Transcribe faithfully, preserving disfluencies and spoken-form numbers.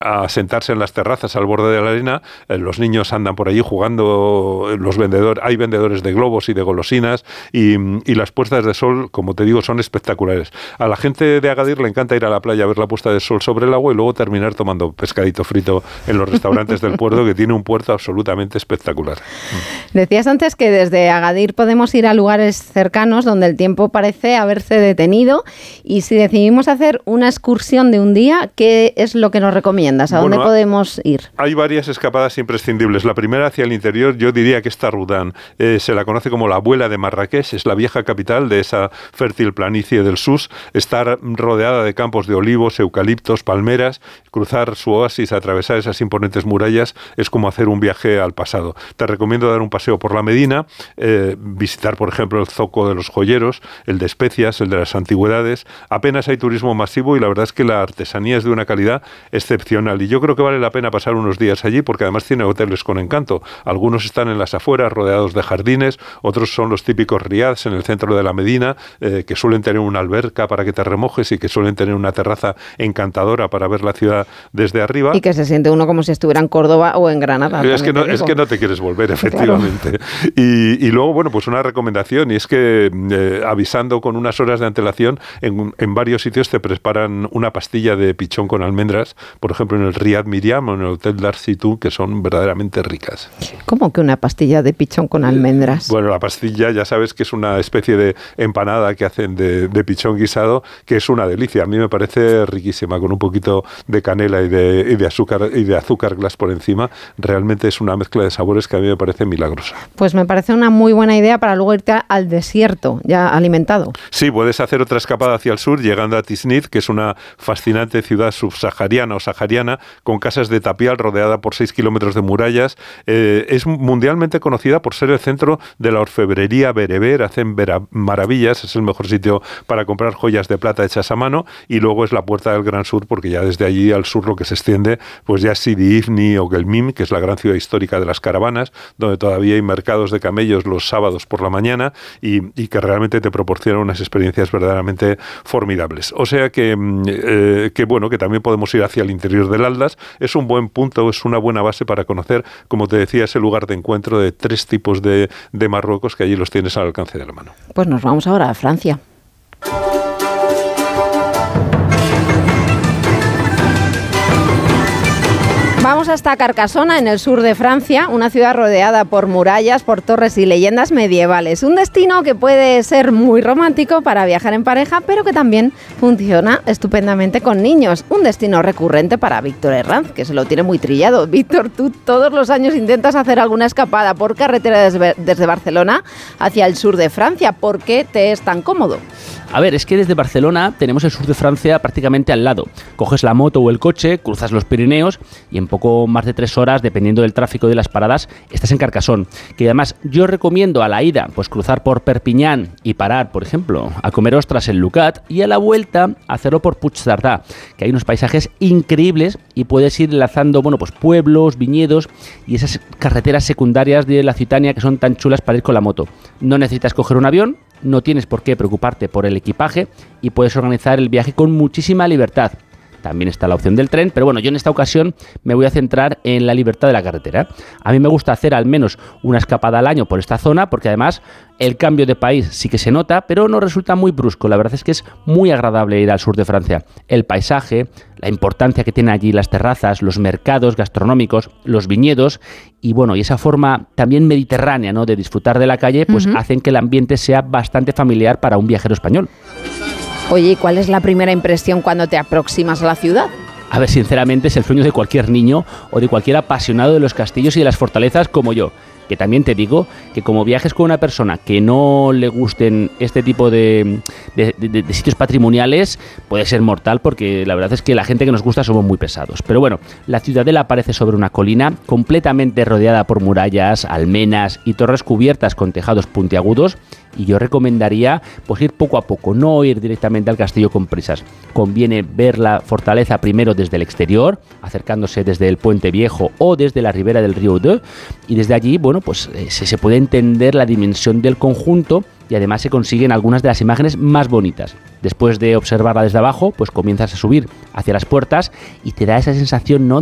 a sentarse en las terrazas al borde de la arena, eh, los niños andan por allí jugando, los vendedores, hay vendedores de globos y de golosinas, y, y las puestas de sol, como te digo, son espectaculares. A la gente de Agadir le encanta ir a la playa a ver la puesta de sol sobre el agua y luego terminar tomando pescadito frito en los restaurantes del puerto, que tiene un puerto absolutamente espectacular. Decías antes que desde Agadir podemos ir a lugares cercanos donde el tiempo parece haberse detenido, y si decidimos hacer una excursión de un día, ¿qué es lo que nos recomiendas? ¿A dónde bueno, podemos ir? Hay varias escapadas imprescindibles. La primera hacia el interior, yo diría que está Rudán. Eh, se la conoce como la abuela de Marrakech, es la vieja capital de esa fértil planicie del Sus. Está rodeada de campos de olivos, eucaliptos, palmeras. Cruzar su oasis, atravesar esas imponentes murallas, es como hacer un viaje al pasado. Te recomiendo dar un paseo por la Medina, eh, visitar, por ejemplo, el Zoco de los Joyeros, el de especias, el de las antigüedades. Apenas hay turismo masivo y la verdad es que la artesanía es de una calidad excepcional. Y yo creo que vale la pena pasar unos días allí porque además tiene hoteles con encanto. Algunos están en las afueras, rodeados de jardines, otros son los típicos riads en el centro de la Medina, eh, que suelen tener una alberca para que te remojes y que suelen tener una terraza encantadora para ver la ciudad desde arriba. Y que se siente uno como si estuviera en Córdoba o en Granada. Es que no, es que no te quieres volver, efectivamente. Claro. Y, y luego, bueno, pues una recomendación, y es que eh, avisando con unas horas de antelación, en, en varios sitios te preparan una pastilla de pichón con almendras, por ejemplo, en el Riad Miriam o en el Hotel Darsitu, que son verdaderamente ricas. ¿Cómo que una pastilla de pichón con almendras? Bueno, la pastilla ya sabes que es una especie de empanada que hacen de, de pichón guisado, que es una delicia. A mí me parece riquísima, con un poquito de canela y de, y de azúcar y de azúcar glass por encima. Realmente es una mezcla de sabores que a mí me parece milagrosa. Pues me parece una muy buena idea para luego irte al desierto, ya alimentado. Sí, puedes hacer otra escapada hacia el sur, llegando a Tiznit, que es una fascinante ciudad subsahariana o sahariana, con casas de tapial rodeada por seis kilómetros de murallas. Eh, es mundialmente conocida por ser el centro de la orfebrería bereber, hacen vera- maravillas, es el mejor sitio para comprar joyas de plata hechas a mano, y luego es la puerta del Gran Sur, porque ya desde allí al sur lo que se extiende, pues ya es Sidi Ifni o Gelmim, que es la gran ciudad histórica de las caravanas, donde todavía hay mercados de camellos los sábados por la mañana, y, y que realmente te proporcionan unas experiencias verdaderamente formidables. O sea que, eh, que bueno, que también podemos ir hacia el interior del Atlas. Es un buen punto, es una buena base para conocer, como te decía, ese lugar de encuentro de tres tipos de, de Marruecos que allí los tienes al alcance de la mano. Pues nos vamos ahora a Francia. Vamos hasta Carcassona, en el sur de Francia, una ciudad rodeada por murallas, por torres y leyendas medievales. Un destino que puede ser muy romántico para viajar en pareja, pero que también funciona estupendamente con niños. Un destino recurrente para Víctor Herranz, que se lo tiene muy trillado. Víctor, tú todos los años intentas hacer alguna escapada por carretera desde, desde Barcelona hacia el sur de Francia. ¿Por qué te es tan cómodo? A ver, es que desde Barcelona tenemos el sur de Francia prácticamente al lado. Coges la moto o el coche, cruzas los Pirineos y en poco más de tres horas, dependiendo del tráfico de las paradas, estás en Carcassonne. Que además yo recomiendo a la ida pues cruzar por Perpiñán y parar, por ejemplo, a comer ostras en Lucat, y a la vuelta hacerlo por Puigcerdà, que hay unos paisajes increíbles y puedes ir enlazando, bueno, pues pueblos, viñedos y esas carreteras secundarias de la Citania que son tan chulas para ir con la moto. No necesitas coger un avión, no tienes por qué preocuparte por el equipaje y puedes organizar el viaje con muchísima libertad. También está la opción del tren, pero bueno, yo en esta ocasión me voy a centrar en la libertad de la carretera. A mí me gusta hacer al menos una escapada al año por esta zona, porque además el cambio de país sí que se nota, pero no resulta muy brusco. La verdad es que es muy agradable ir al sur de Francia. El paisaje, la importancia que tienen allí las terrazas, los mercados gastronómicos, los viñedos y bueno, y esa forma también mediterránea, ¿no?, de disfrutar de la calle, pues uh-huh. hacen que el ambiente sea bastante familiar para un viajero español. Oye, ¿y cuál es la primera impresión cuando te aproximas a la ciudad? A ver, sinceramente es el sueño de cualquier niño o de cualquier apasionado de los castillos y de las fortalezas como yo. Que también te digo que como viajes con una persona que no le gusten este tipo de, de, de, de sitios patrimoniales, puede ser mortal, porque la verdad es que la gente que nos gusta somos muy pesados. Pero bueno, la ciudadela aparece sobre una colina completamente rodeada por murallas, almenas y torres cubiertas con tejados puntiagudos, y yo recomendaría pues ir poco a poco, no ir directamente al castillo con prisas. Conviene ver la fortaleza primero desde el exterior, acercándose desde el Puente Viejo o desde la ribera del río Deux, y desde allí, bueno, pues eh, se, se puede entender la dimensión del conjunto y además se consiguen algunas de las imágenes más bonitas. Después de observarla desde abajo, pues comienzas a subir hacia las puertas y te da esa sensación, ¿no?,